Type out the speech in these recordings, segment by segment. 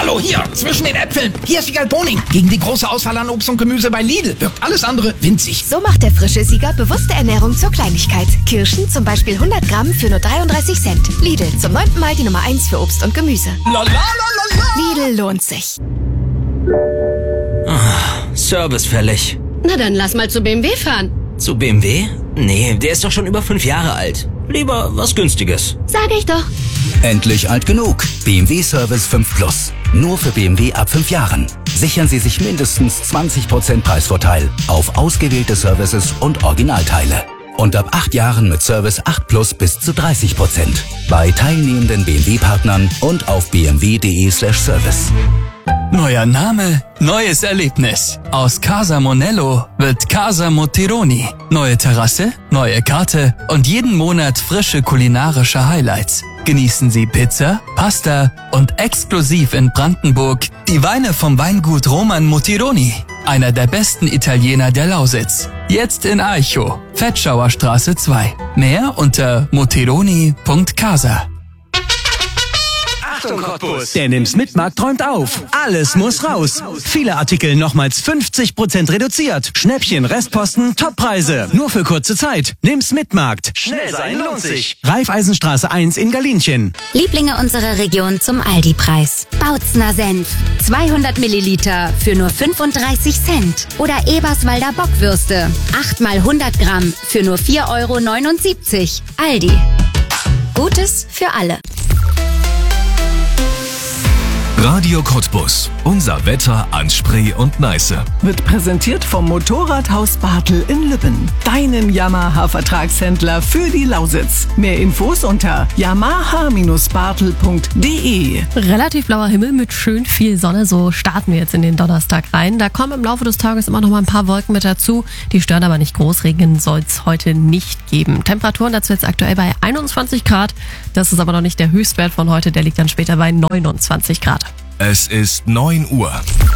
Hallo, hier, zwischen den Äpfeln. Hier ist Siegal Boning. Gegen die große Auswahl an Obst und Gemüse bei Lidl wirkt alles andere winzig. So macht der frische Sieger bewusste Ernährung zur Kleinigkeit. Kirschen zum Beispiel 100 Gramm für nur 33 Cent. Lidl, zum 9. Mal die Nummer 1 für Obst und Gemüse. Lidl lohnt sich. Service fällig. Na dann lass mal zu BMW fahren. Zu BMW? Nee, der ist doch schon über 5 Jahre alt. Lieber was Günstiges. Sag ich doch. Endlich alt genug. BMW Service 5 Plus. Nur für BMW ab 5 Jahren. Sichern Sie sich mindestens 20% Preisvorteil auf ausgewählte Services und Originalteile. Und ab 8 Jahren mit Service 8 Plus bis zu 30%. Bei teilnehmenden BMW-Partnern und auf bmw.de/service. Neuer Name, neues Erlebnis. Aus Casa Monello wird Casa Motironi. Neue Terrasse, neue Karte und jeden Monat frische kulinarische Highlights. Genießen Sie Pizza, Pasta und exklusiv in Brandenburg die Weine vom Weingut Roman Motironi. Einer der besten Italiener der Lausitz. Jetzt in Aicho, Fettschauerstraße 2. Mehr unter motironi.casa. Achtung Cottbus! Denn im Smitmarkt träumt auf. Alles muss raus. Viele Artikel nochmals 50% reduziert. Schnäppchen, Restposten, Toppreise. Nur für kurze Zeit. Nimm Smitmarkt. Schnell sein lohnt sich. Raiffeisenstraße 1 in Galinchen. Lieblinge unserer Region zum Aldi-Preis. Bautzner Senf. 200 Milliliter für nur 35 Cent. Oder Eberswalder Bockwürste. 8 mal 100 Gramm für nur 4,79 €. Aldi. Gutes für alle. Radio Cottbus. Unser Wetter an Spree und Neiße. Wird präsentiert vom Motorradhaus Bartel in Lübben. Deinem Yamaha-Vertragshändler für die Lausitz. Mehr Infos unter yamaha-bartel.de. Relativ blauer Himmel mit schön viel Sonne. So starten wir jetzt in den Donnerstag rein. Da kommen im Laufe des Tages immer noch mal ein paar Wolken mit dazu. Die stören aber nicht groß. Regen soll es heute nicht geben. Temperaturen dazu jetzt aktuell bei 21 Grad. Das ist aber noch nicht der Höchstwert von heute. Der liegt dann später bei 29 Grad. Es ist 9 Uhr.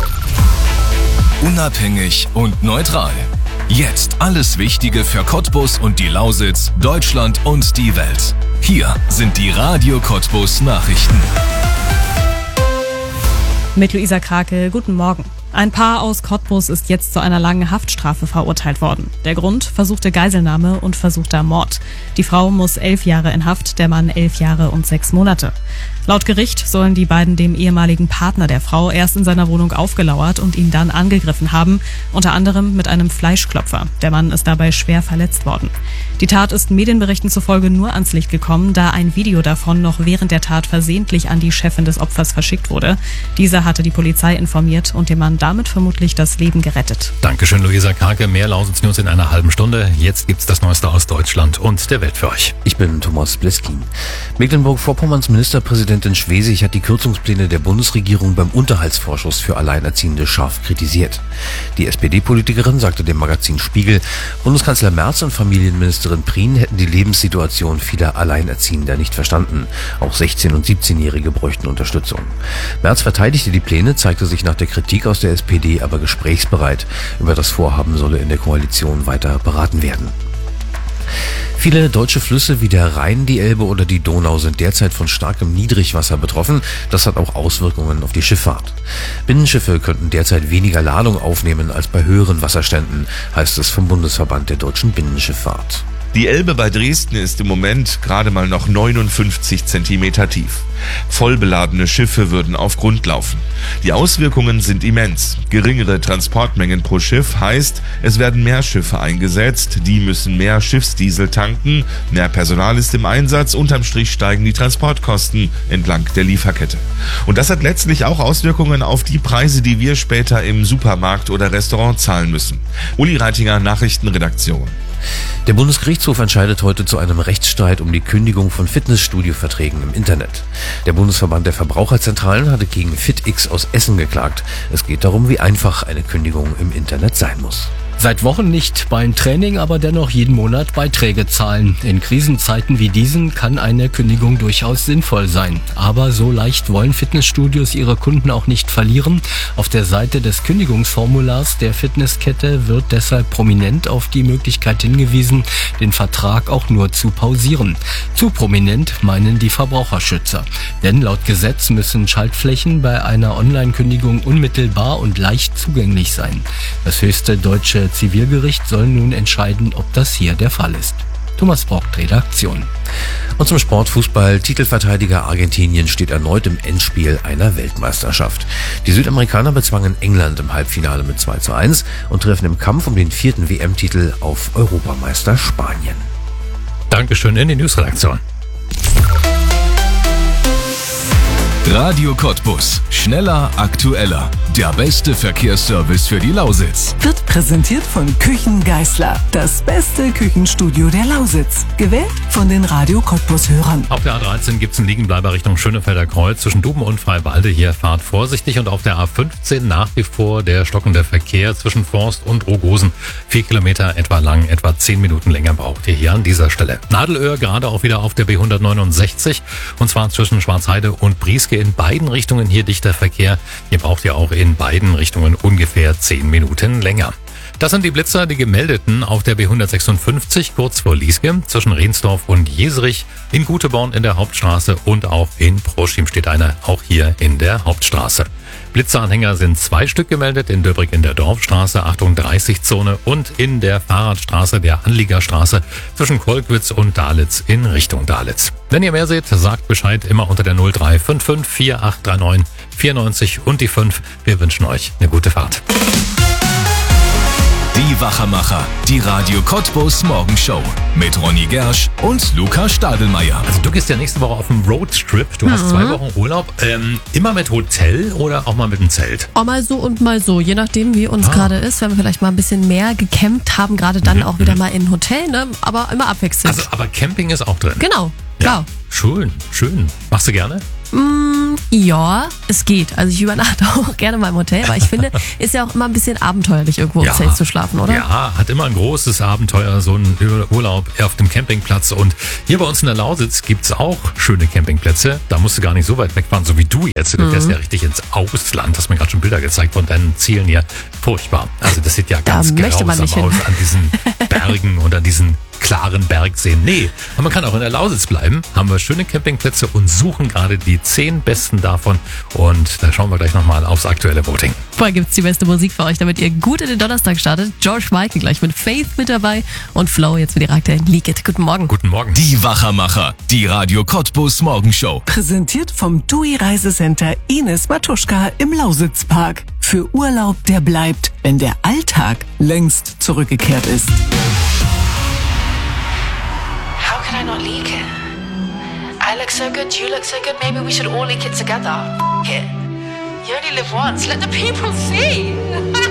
Unabhängig und neutral. Jetzt alles Wichtige für Cottbus und die Lausitz, Deutschland und die Welt. Hier sind die Radio Cottbus Nachrichten. Mit Luisa Krake, guten Morgen. Ein Paar aus Cottbus ist jetzt zu einer langen Haftstrafe verurteilt worden. Der Grund: versuchte Geiselnahme und versuchter Mord. Die Frau muss 11 Jahre in Haft, der Mann 11 Jahre und 6 Monate. Laut Gericht sollen die beiden dem ehemaligen Partner der Frau erst in seiner Wohnung aufgelauert und ihn dann angegriffen haben, unter anderem mit einem Fleischklopfer. Der Mann ist dabei schwer verletzt worden. Die Tat ist Medienberichten zufolge nur ans Licht gekommen, da ein Video davon noch während der Tat versehentlich an die Chefin des Opfers verschickt wurde. Diese hatte die Polizei informiert und dem Mann damit vermutlich das Leben gerettet. Dankeschön, Luisa Krake. Mehr Lausitz News in einer halben Stunde. Jetzt gibt's das Neueste aus Deutschland und der Welt für euch. Ich bin Thomas Bleskin. Mecklenburg-Vorpommerns Ministerpräsidentin Schwesig hat die Kürzungspläne der Bundesregierung beim Unterhaltsvorschuss für Alleinerziehende scharf kritisiert. Die SPD-Politikerin sagte dem Magazin Spiegel, Bundeskanzler Merz und Familienministerin Prien hätten die Lebenssituation vieler Alleinerziehender nicht verstanden. Auch 16- und 17-Jährige bräuchten Unterstützung. Merz verteidigte die Pläne, zeigte sich nach der Kritik aus der SPD aber gesprächsbereit. Über das Vorhaben solle in der Koalition weiter beraten werden. Viele deutsche Flüsse wie der Rhein, die Elbe oder die Donau sind derzeit von starkem Niedrigwasser betroffen. Das hat auch Auswirkungen auf die Schifffahrt. Binnenschiffe könnten derzeit weniger Ladung aufnehmen als bei höheren Wasserständen, heißt es vom Bundesverband der deutschen Binnenschifffahrt. Die Elbe bei Dresden ist im Moment gerade mal noch 59 Zentimeter tief. Vollbeladene Schiffe würden auf Grund laufen. Die Auswirkungen sind immens. Geringere Transportmengen pro Schiff heißt, es werden mehr Schiffe eingesetzt, die müssen mehr Schiffsdiesel tanken, mehr Personal ist im Einsatz, unterm Strich steigen die Transportkosten entlang der Lieferkette. Und das hat letztlich auch Auswirkungen auf die Preise, die wir später im Supermarkt oder Restaurant zahlen müssen. Uli Reitinger, Nachrichtenredaktion. Der Bundesgerichtshof entscheidet heute zu einem Rechtsstreit um die Kündigung von Fitnessstudio-Verträgen im Internet. Der Bundesverband der Verbraucherzentralen hatte gegen FitX aus Essen geklagt. Es geht darum, wie einfach eine Kündigung im Internet sein muss. Seit Wochen nicht beim Training, aber dennoch jeden Monat Beiträge zahlen. In Krisenzeiten wie diesen kann eine Kündigung durchaus sinnvoll sein. Aber so leicht wollen Fitnessstudios ihre Kunden auch nicht verlieren. Auf der Seite des Kündigungsformulars der Fitnesskette wird deshalb prominent auf die Möglichkeit hingewiesen, den Vertrag auch nur zu pausieren. Zu prominent meinen die Verbraucherschützer. Denn laut Gesetz müssen Schaltflächen bei einer Online-Kündigung unmittelbar und leicht zugänglich sein. Das höchste deutsche Zivilgericht soll nun entscheiden, ob das hier der Fall ist. Thomas Brockt, Redaktion. Und zum Sportfußball. Titelverteidiger Argentinien steht erneut im Endspiel einer Weltmeisterschaft. Die Südamerikaner bezwangen England im Halbfinale mit 2:1 und treffen im Kampf um den 4. WM-Titel auf Europameister Spanien. Dankeschön in die Newsredaktion. Radio Cottbus. Schneller, aktueller. Der beste Verkehrsservice für die Lausitz. Wird präsentiert von Küchen Geisler. Das beste Küchenstudio der Lausitz. Gewählt von den Radio Cottbus-Hörern. Auf der A13 gibt's einen Liegenbleiber Richtung Schönefelder Kreuz zwischen Duben und Freiwalde. Hier fahrt vorsichtig. Und auf der A15 nach wie vor der stockende Verkehr zwischen Forst und Rogosen. 4 Kilometer etwa lang, etwa 10 Minuten länger braucht ihr hier an dieser Stelle. Nadelöhr gerade auch wieder auf der B169 und zwar zwischen Schwarzheide und Brieske. In beiden Richtungen hier dichter Verkehr. Ihr braucht ja auch in beiden Richtungen ungefähr 10 Minuten länger. Das sind die Blitzer, die gemeldeten auf der B156 kurz vor Lieske zwischen Rehnsdorf und Jeserich, in Guteborn in der Hauptstraße und auch in Proschim steht einer, auch hier in der Hauptstraße. Blitzeranhänger sind 2 Stück gemeldet, in Döbrig in der Dorfstraße, Achtung 30-Zone und in der Fahrradstraße der Anliegerstraße zwischen Kolkwitz und Dalitz in Richtung Dalitz. Wenn ihr mehr seht, sagt Bescheid immer unter der 0355 4839 94 und die 5. Wir wünschen euch eine gute Fahrt. Die Wachermacher, die Radio Cottbus Morgenshow mit Ronny Gersch und Luca Stadelmeier. Also du gehst ja nächste Woche auf einen Roadtrip. Du hast 2 Wochen Urlaub. Immer mit Hotel oder auch mal mit einem Zelt? Auch mal so und mal so, je nachdem wie uns gerade ist. Wenn wir vielleicht mal ein bisschen mehr gecampt haben, gerade dann auch wieder mal in ein Hotel, ne? Aber immer abwechselnd. Also aber Camping ist auch drin? Genau, ja. Schön. Machst du gerne? Ja, es geht. Also ich übernachte auch gerne mal im Hotel, weil ich finde, ist ja auch immer ein bisschen abenteuerlich, irgendwo im Zelt zu schlafen, oder? Ja, hat immer ein großes Abenteuer, so ein Urlaub auf dem Campingplatz. Und hier bei uns in der Lausitz gibt's auch schöne Campingplätze. Da musst du gar nicht so weit wegfahren, so wie du jetzt. Du fährst ja richtig ins Ausland. Hast mir gerade schon Bilder gezeigt von deinen Zielen hier. Furchtbar. Also das sieht ja ganz grausam aus an diesen Bergen und an diesen klaren Bergseen. Nee, aber man kann auch in der Lausitz bleiben. Haben wir schöne Campingplätze und suchen gerade die 10 besten davon. Und da schauen wir gleich nochmal aufs aktuelle Voting. Vorher gibt's die beste Musik für euch, damit ihr gut in den Donnerstag startet. George Michael gleich mit Faith mit dabei und Flo jetzt mit ihrer aktuellen Leak It. Guten Morgen. Guten Morgen. Die Wachermacher, die Radio Cottbus Morgenshow. Präsentiert vom TUI Reisecenter Ines Matuschka im Lausitzpark. Für Urlaub, der bleibt, wenn der Alltag längst zurückgekehrt ist. How can I not leak it? I look so good, you look so good, maybe we should all leak it together. F it. You only live once, let the people see.